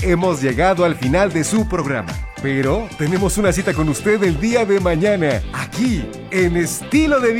hemos llegado al final de su programa. Pero tenemos una cita con usted el día de mañana, aquí, en Estilo de Vida.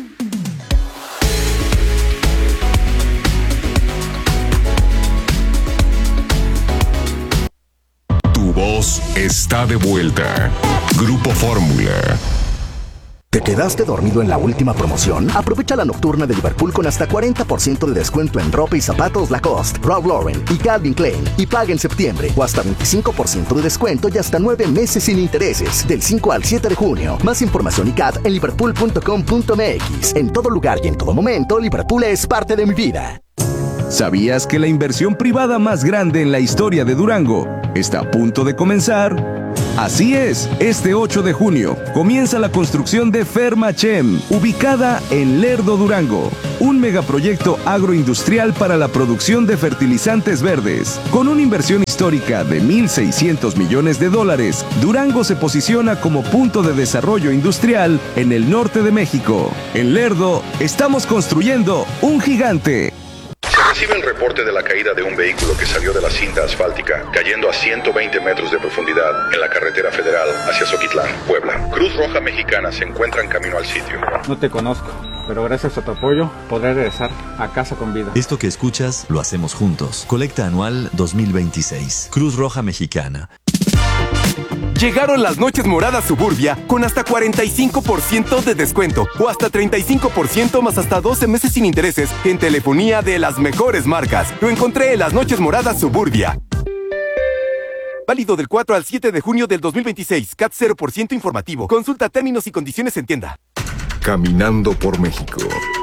Tu voz está de vuelta. Grupo Fórmula. ¿Te quedaste dormido en la última promoción? Aprovecha la nocturna de Liverpool con hasta 40% de descuento en ropa y zapatos Lacoste, Ralph Lauren y Calvin Klein. Y paga en septiembre o hasta 25% de descuento y hasta 9 meses sin intereses. Del 5 al 7 de junio. Más información y CAT en liverpool.com.mx. En todo lugar y en todo momento, Liverpool es parte de mi vida. ¿Sabías que la inversión privada más grande en la historia de Durango está a punto de comenzar? Así es, este 8 de junio comienza la construcción de Fermachem, ubicada en Lerdo, Durango, un megaproyecto agroindustrial para la producción de fertilizantes verdes. Con una inversión histórica de $1,600 millones, Durango se posiciona como punto de desarrollo industrial en el norte de México. En Lerdo, estamos construyendo un gigante. Recibe el reporte de la caída de un vehículo que salió de la cinta asfáltica, cayendo a 120 metros de profundidad en la carretera federal hacia Zoquitlán, Puebla. Cruz Roja Mexicana se encuentra en camino al sitio. No te conozco, pero gracias a tu apoyo podré regresar a casa con vida. Esto que escuchas lo hacemos juntos. Colecta anual 2026. Cruz Roja Mexicana. Llegaron las noches moradas Suburbia con hasta 45% de descuento o hasta 35% más hasta 12 meses sin intereses en telefonía de las mejores marcas. Lo encontré en las noches moradas Suburbia. Válido del 4 al 7 de junio del 2026. CAT 0% informativo. Consulta términos y condiciones en tienda. Caminando por México.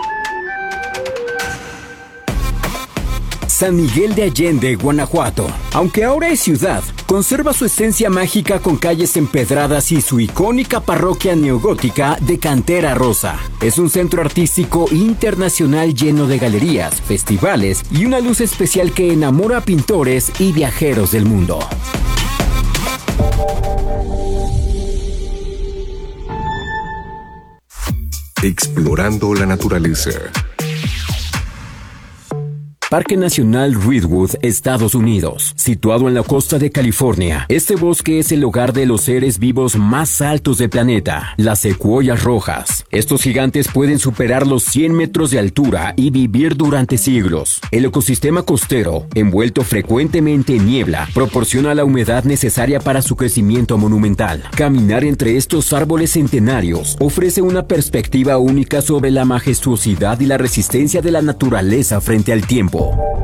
San Miguel de Allende, Guanajuato. Aunque ahora es ciudad, conserva su esencia mágica con calles empedradas y su icónica parroquia neogótica de cantera rosa. Es un centro artístico internacional lleno de galerías, festivales y una luz especial que enamora a pintores y viajeros del mundo. Explorando la naturaleza. Parque Nacional Redwood, Estados Unidos. Situado en la costa de California, este bosque es el hogar de los seres vivos más altos del planeta, las secuoyas rojas. Estos gigantes pueden superar los 100 metros de altura y vivir durante siglos. El ecosistema costero, envuelto frecuentemente en niebla, proporciona la humedad necesaria para su crecimiento monumental. Caminar entre estos árboles centenarios ofrece una perspectiva única sobre la majestuosidad y la resistencia de la naturaleza frente al tiempo.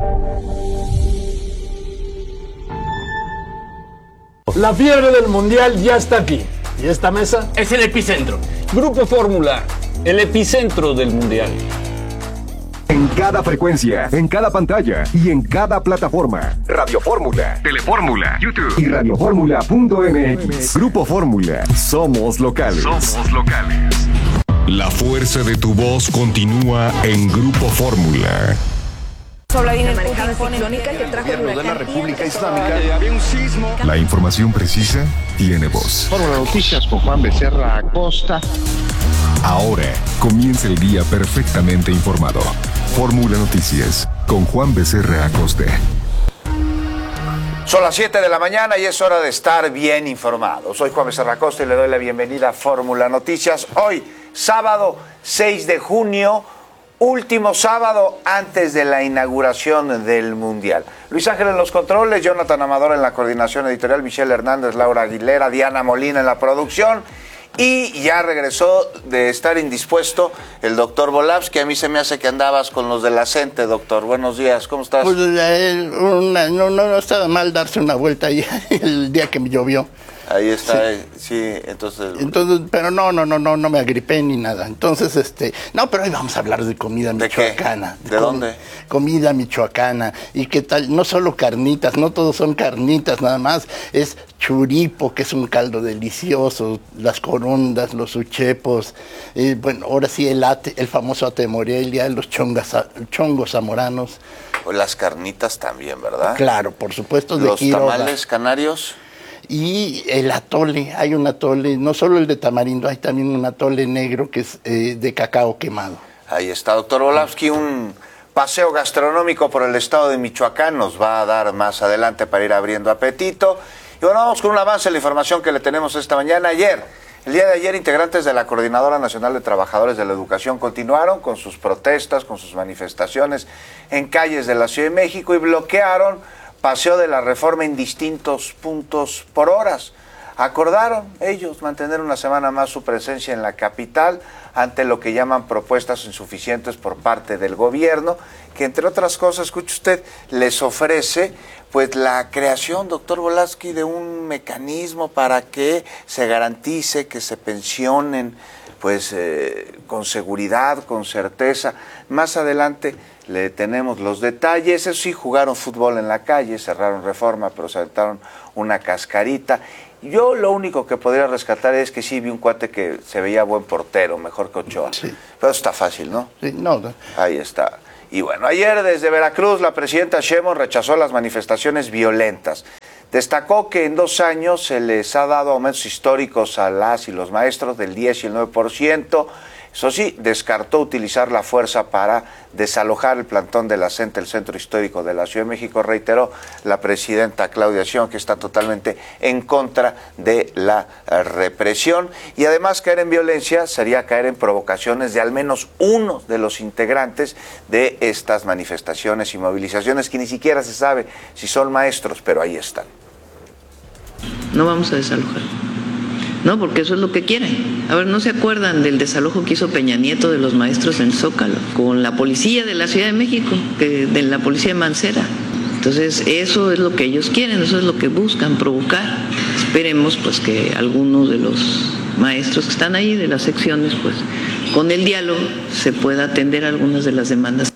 La fiebre del mundial ya está aquí. ¿Y esta mesa? Es el epicentro. Grupo Fórmula, el epicentro del mundial. En cada frecuencia, en cada pantalla y en cada plataforma. Radio Fórmula, Telefórmula, YouTube y radioformula.mx. Grupo Fórmula. Somos locales. Somos locales. La fuerza de tu voz continúa en Grupo Fórmula. La información precisa tiene voz. Fórmula Noticias con Juan Becerra Acosta. Ahora comienza el día perfectamente informado. Fórmula Noticias con Juan Becerra Acosta. Son las 7 de la mañana y es hora de estar bien informado. Soy Juan Becerra Acosta y le doy la bienvenida a Fórmula Noticias. Hoy, sábado 6 de junio, último sábado antes de la inauguración del Mundial. Luis Ángel en los controles, Jonathan Amador en la coordinación editorial, Michelle Hernández, Laura Aguilera, Diana Molina en la producción. Y ya regresó de estar indispuesto el doctor Volabs, que a mí se me hace que andabas con los de la CENTE, doctor. Buenos días, ¿cómo estás? Pues no estaba mal darse una vuelta ahí el día que me llovió. Ahí está, sí, entonces, pero no me agripé ni nada. Entonces, no, pero hoy vamos a hablar de comida michoacana. ¿De dónde? Comida michoacana. ¿Y qué tal? No solo carnitas, no todos son carnitas nada más, es churipo, que es un caldo delicioso, las corundas, los uchepos, bueno, ahora sí el famoso ate Morelia, los chongos zamoranos. Las carnitas también, ¿verdad? Claro, por supuesto. ¿Los tamales canarios? Y el atole, hay un atole, no solo el de tamarindo, hay también un atole negro que es de cacao quemado. Ahí está, doctor Volabsky, un paseo gastronómico por el estado de Michoacán, nos va a dar más adelante para ir abriendo apetito. Y bueno, vamos con un avance de la información que le tenemos esta mañana. El día de ayer, integrantes de la Coordinadora Nacional de Trabajadores de la Educación continuaron con sus protestas, con sus manifestaciones en calles de la Ciudad de México y bloquearon Paseo de la Reforma en distintos puntos por horas. Acordaron ellos mantener una semana más su presencia en la capital ante lo que llaman propuestas insuficientes por parte del gobierno, que entre otras cosas, escuche usted, les ofrece pues la creación, doctor Volaski, de un mecanismo para que se garantice que se pensionen pues con seguridad, con certeza. Más adelante le tenemos los detalles. Eso sí, jugaron fútbol en la calle, cerraron Reforma, pero se aventaron una cascarita. Yo lo único que podría rescatar es que sí vi un cuate que se veía buen portero, mejor que Ochoa. Sí. Pero está fácil, ¿no? Sí, no. Ahí está. Y bueno, ayer desde Veracruz la presidenta Sheinbaum rechazó las manifestaciones violentas. Destacó que en 2 años se les ha dado aumentos históricos a las y los maestros del 10 y el 9%. Eso sí, descartó utilizar la fuerza para desalojar el plantón de la CENTE, el Centro Histórico de la Ciudad de México. Reiteró la presidenta Claudia Sheinbaum que está totalmente en contra de la represión. Y además caer en violencia sería caer en provocaciones de al menos uno de los integrantes de estas manifestaciones y movilizaciones, que ni siquiera se sabe si son maestros, pero ahí están. No vamos a desalojar. No, porque eso es lo que quieren. A ver, ¿no se acuerdan del desalojo que hizo Peña Nieto de los maestros en Zócalo? Con la policía de la Ciudad de México, de la policía de Mancera. Entonces, eso es lo que ellos quieren, eso es lo que buscan, provocar. Esperemos, pues, que algunos de los maestros que están ahí, de las secciones, pues, con el diálogo se pueda atender algunas de las demandas.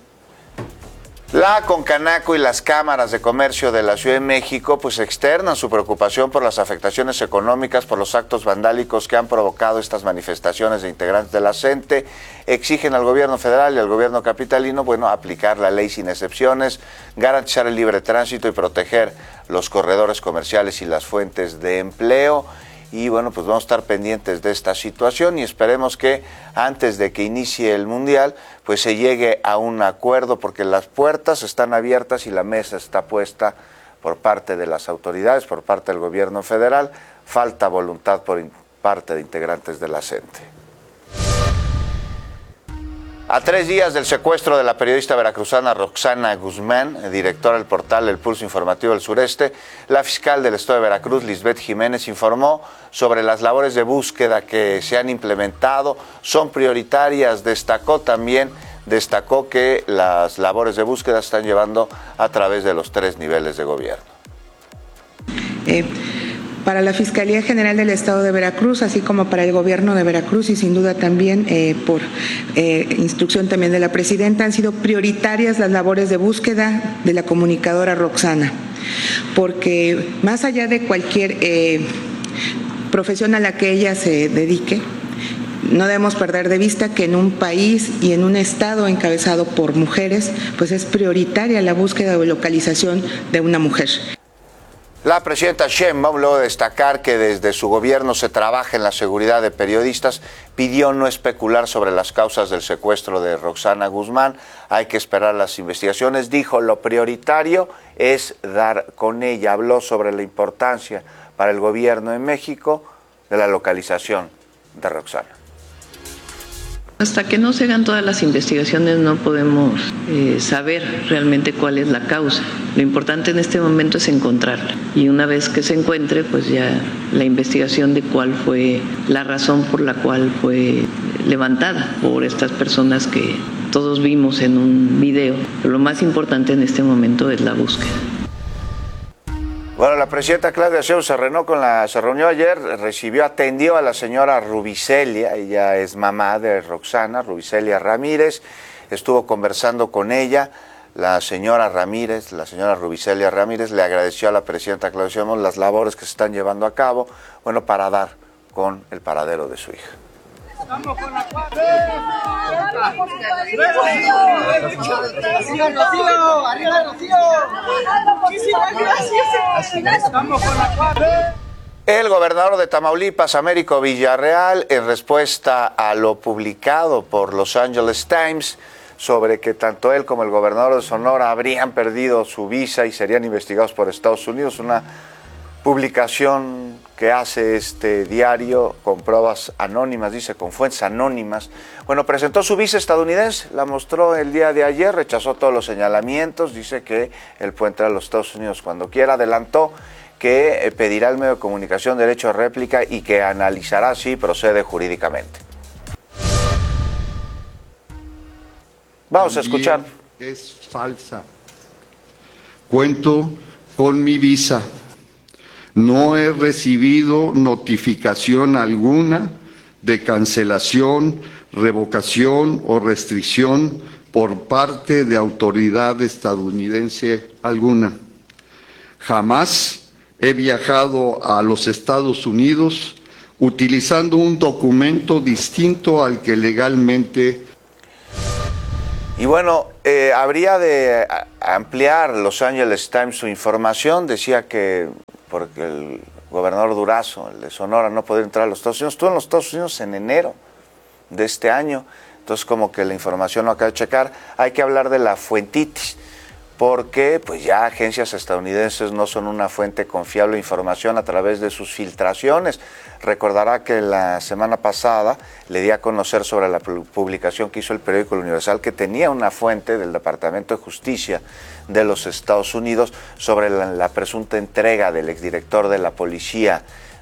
La Concanaco y las cámaras de comercio de la Ciudad de México pues externan su preocupación por las afectaciones económicas por los actos vandálicos que han provocado estas manifestaciones de integrantes de la CENTE. Exigen al gobierno federal y al gobierno capitalino, bueno, aplicar la ley sin excepciones, garantizar el libre tránsito y proteger los corredores comerciales y las fuentes de empleo. Y bueno, pues vamos a estar pendientes de esta situación y esperemos que antes de que inicie el Mundial, pues se llegue a un acuerdo, porque las puertas están abiertas y la mesa está puesta por parte de las autoridades, por parte del gobierno federal. Falta voluntad por parte de integrantes de la CENTE. A 3 días del secuestro de la periodista veracruzana Roxana Guzmán, directora del portal El Pulso Informativo del Sureste, la fiscal del estado de Veracruz, Lisbeth Jiménez, informó sobre las labores de búsqueda que se han implementado. Son prioritarias. Destacó que las labores de búsqueda se están llevando a través de los 3 niveles de gobierno. Para la Fiscalía General del Estado de Veracruz, así como para el Gobierno de Veracruz y sin duda también por instrucción también de la Presidenta, han sido prioritarias las labores de búsqueda de la comunicadora Roxana, porque más allá de cualquier profesión a la que ella se dedique, no debemos perder de vista que en un país y en un estado encabezado por mujeres, pues es prioritaria la búsqueda o localización de una mujer. La presidenta Sheinbaum, luego de destacar que desde su gobierno se trabaja en la seguridad de periodistas, pidió no especular sobre las causas del secuestro de Roxana Guzmán. Hay que esperar las investigaciones. Dijo, lo prioritario es dar con ella. Habló sobre la importancia para el gobierno de México de la localización de Roxana. Hasta que no se hagan todas las investigaciones no podemos saber realmente cuál es la causa. Lo importante en este momento es encontrarla. Y una vez que se encuentre, pues ya la investigación de cuál fue la razón por la cual fue levantada por estas personas que todos vimos en un video. Pero lo más importante en este momento es la búsqueda. Bueno, la presidenta Claudia Sheinbaum se reunió ayer, atendió a la señora Rubicelia, ella es mamá de Roxana, Rubicelia Ramírez, estuvo conversando con ella. La señora Rubicelia Ramírez, le agradeció a la presidenta Claudia Sheinbaum las labores que se están llevando a cabo, bueno, para dar con el paradero de su hija. Vamos con la 4. Arriba, Rocío. Muchísimas gracias. Vamos con la 4. El gobernador de Tamaulipas, Américo Villarreal, en respuesta a lo publicado por Los Angeles Times, sobre que tanto él como el gobernador de Sonora habrían perdido su visa y serían investigados por Estados Unidos. Una publicación que hace este diario con pruebas anónimas, dice, con fuentes anónimas. Bueno, presentó su visa estadounidense, la mostró el día de ayer, rechazó todos los señalamientos, dice que él puede entrar a los Estados Unidos cuando quiera, adelantó que pedirá al medio de comunicación derecho a réplica y que analizará si procede jurídicamente. Vamos a escuchar. Es falsa. Cuento con mi visa. No he recibido notificación alguna de cancelación, revocación o restricción por parte de autoridad estadounidense alguna. Jamás he viajado a los Estados Unidos utilizando un documento distinto al que legalmente. Y bueno, habría de ampliar Los Angeles Times su información. Decía que porque el gobernador Durazo, el de Sonora, no podía entrar a los Estados Unidos. Estuvo en los Estados Unidos en enero de este año. Entonces, como que la información no acaba de checar. Hay que hablar de la fuentitis, porque pues ya agencias estadounidenses no son una fuente confiable de información a través de sus filtraciones. Recordará que la semana pasada le di a conocer sobre la publicación que hizo el periódico El Universal, que tenía una fuente del Departamento de Justicia de los Estados Unidos sobre la presunta entrega del exdirector de la policía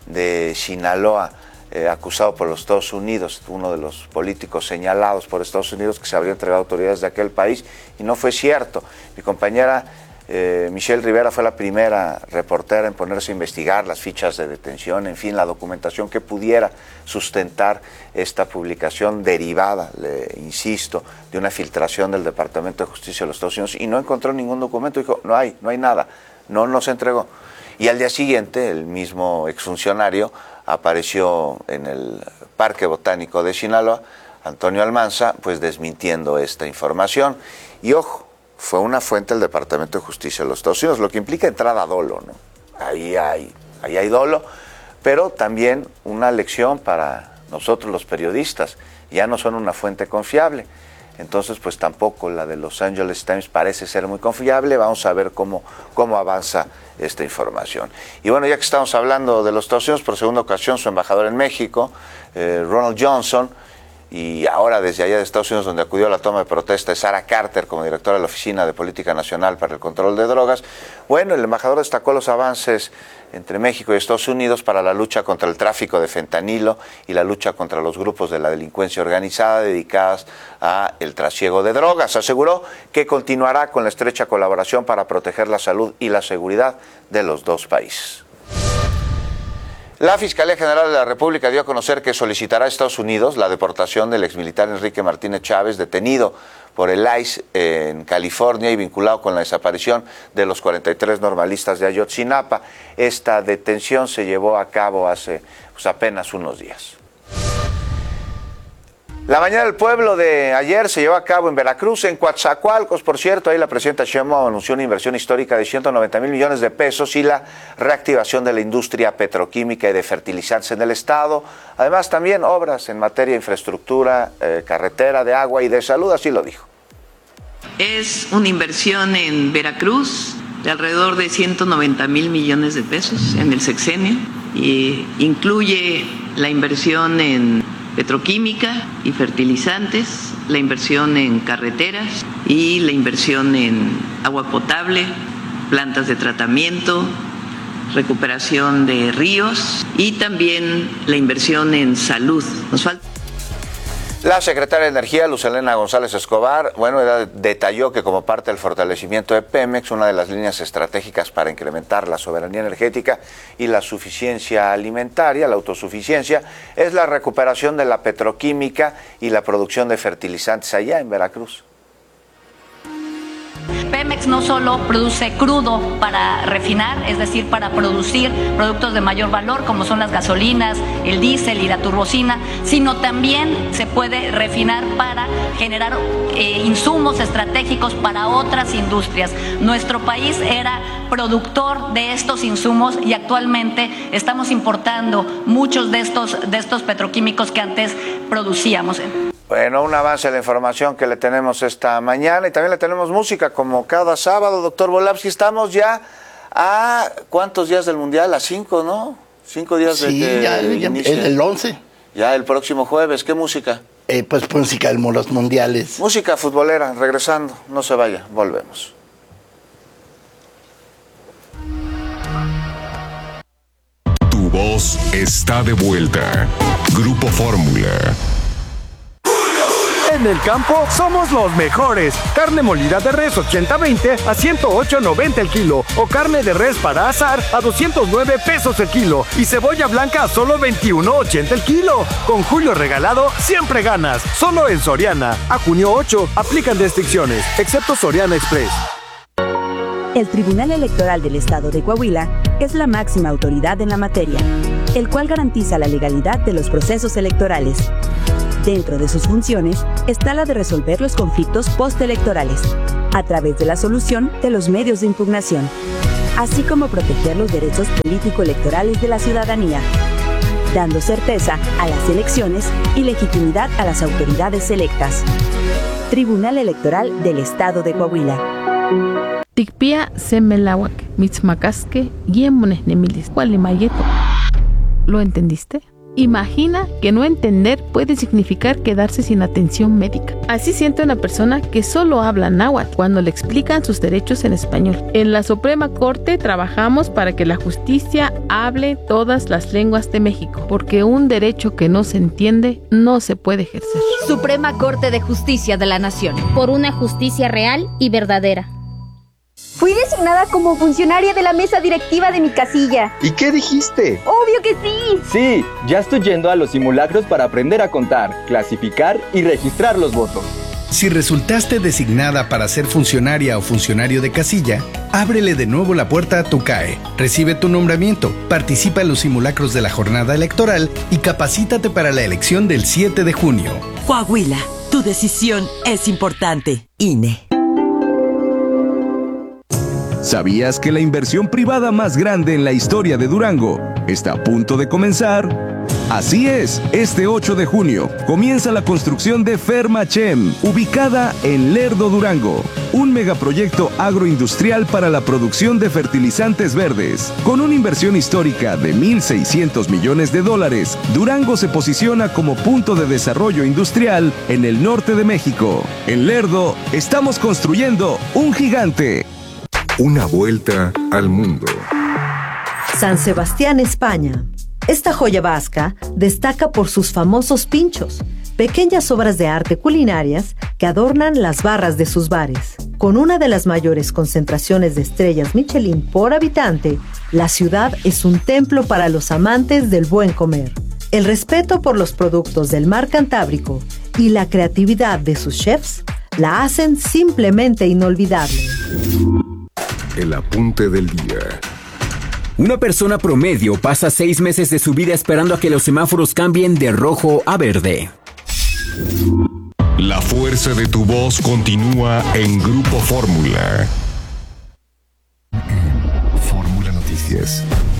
de Sinaloa, acusado por los Estados Unidos, uno de los políticos señalados por Estados Unidos, que se habría entregado a autoridades de aquel país, y no fue cierto. Mi compañera Michelle Rivera fue la primera reportera en ponerse a investigar las fichas de detención, en fin, la documentación que pudiera sustentar esta publicación derivada, le insisto, de una filtración del Departamento de Justicia de los Estados Unidos, y no encontró ningún documento. Dijo, no hay nada, no se entregó. Y al día siguiente, el mismo exfuncionario apareció en el Parque Botánico de Sinaloa, Antonio Almanza, pues desmintiendo esta información. Y ojo, fue una fuente del Departamento de Justicia de los Estados Unidos, lo que implica entrada a dolo, ¿no? Ahí hay dolo, pero también una lección para nosotros los periodistas. Ya no son una fuente confiable. Entonces, pues tampoco la de Los Angeles Times parece ser muy confiable. Vamos a ver cómo avanza esta información. Y bueno, ya que estamos hablando de los Estados Unidos, por segunda ocasión su embajador en México, Ronald Johnson, y ahora desde allá de Estados Unidos, donde acudió a la toma de protesta, de Sarah Carter como directora de la Oficina de Política Nacional para el Control de Drogas. Bueno, el embajador destacó los avances entre México y Estados Unidos para la lucha contra el tráfico de fentanilo y la lucha contra los grupos de la delincuencia organizada dedicadas a el trasiego de drogas. Aseguró que continuará con la estrecha colaboración para proteger la salud y la seguridad de los dos países. La Fiscalía General de la República dio a conocer que solicitará a Estados Unidos la deportación del exmilitar Enrique Martínez Chávez, detenido por el ICE en California y vinculado con la desaparición de los 43 normalistas de Ayotzinapa. Esta detención se llevó a cabo hace apenas unos días. La mañana del pueblo de ayer se llevó a cabo en Veracruz, en Coatzacoalcos, por cierto. Ahí la presidenta Sheinbaum anunció una inversión histórica de 190,000 millones de pesos y la reactivación de la industria petroquímica y de fertilizantes en el estado. Además, también obras en materia de infraestructura, carretera, de agua y de salud, así lo dijo. Es una inversión en Veracruz de alrededor de 190,000 millones de pesos en el sexenio, y incluye la inversión en petroquímica y fertilizantes, la inversión en carreteras y la inversión en agua potable, plantas de tratamiento, recuperación de ríos y también la inversión en salud. Nos falta. La secretaria de Energía, Luz Helena González Escobar, detalló que como parte del fortalecimiento de Pemex, una de las líneas estratégicas para incrementar la soberanía energética y la suficiencia alimentaria, la autosuficiencia, es la recuperación de la petroquímica y la producción de fertilizantes allá en Veracruz. Pemex no solo produce crudo para refinar, es decir, para producir productos de mayor valor como son las gasolinas, el diésel y la turbocina, sino también se puede refinar para generar insumos estratégicos para otras industrias. Nuestro país era productor de estos insumos y actualmente estamos importando muchos de estos petroquímicos que antes producíamos. Bueno, un avance de la información que le tenemos esta mañana y también le tenemos música como cada sábado, doctor Volapsky. Estamos ya a ¿cuántos días del Mundial? A 5, ¿no? 5 días de que ya inicie. el 11. Ya el próximo jueves. ¿Qué música? Pues música de los mundiales. Música futbolera, regresando. No se vaya, volvemos. Tu voz está de vuelta. Grupo Fórmula. En el campo somos los mejores. Carne molida de res 80-20 a 108.90 el kilo. O carne de res para asar a 209 pesos el kilo. Y cebolla blanca a solo 21.80 el kilo. Con Julio Regalado siempre ganas. Solo en Soriana. A junio 8 aplican restricciones, excepto Soriana Express. El Tribunal Electoral del Estado de Coahuila es la máxima autoridad en la materia, el cual garantiza la legalidad de los procesos electorales. Dentro de sus funciones está la de resolver los conflictos postelectorales, a través de la solución de los medios de impugnación, así como proteger los derechos político-electorales de la ciudadanía, dando certeza a las elecciones y legitimidad a las autoridades electas. Tribunal Electoral del Estado de Coahuila. Tikpia semelawak, mitzmacasque, guiemones nemilis, cualimayeto. ¿Lo entendiste? Imagina que no entender puede significar quedarse sin atención médica. Así siente una persona que solo habla náhuatl cuando le explican sus derechos en español. En la Suprema Corte trabajamos para que la justicia hable todas las lenguas de México, porque un derecho que no se entiende no se puede ejercer. Suprema Corte de Justicia de la Nación. Por una justicia real y verdadera. Fui designada como funcionaria de la mesa directiva de mi casilla. ¿Y qué dijiste? ¡Obvio que sí! Sí, ya estoy yendo a los simulacros para aprender a contar, clasificar y registrar los votos. Si resultaste designada para ser funcionaria o funcionario de casilla, ábrele de nuevo la puerta a tu CAE, recibe tu nombramiento, participa en los simulacros de la jornada electoral y capacítate para la elección del 7 de junio. Coahuila, tu decisión es importante. INE. ¿Sabías que la inversión privada más grande en la historia de Durango está a punto de comenzar? Así es, este 8 de junio comienza la construcción de Fermachem, ubicada en Lerdo, Durango, un megaproyecto agroindustrial para la producción de fertilizantes verdes. Con una inversión histórica de $1,600 millones, Durango se posiciona como punto de desarrollo industrial en el norte de México. En Lerdo, estamos construyendo un gigante. Una vuelta al mundo. San Sebastián, España. Esta joya vasca destaca por sus famosos pinchos, pequeñas obras de arte culinarias que adornan las barras de sus bares. Con una de las mayores concentraciones de estrellas Michelin por habitante, la ciudad es un templo para los amantes del buen comer. El respeto por los productos del mar Cantábrico y la creatividad de sus chefs la hacen simplemente inolvidable. El apunte del día. Una persona promedio pasa 6 meses de su vida esperando a que los semáforos cambien de rojo a verde. La fuerza de tu voz continúa en Grupo Fórmula. Fórmula Noticias.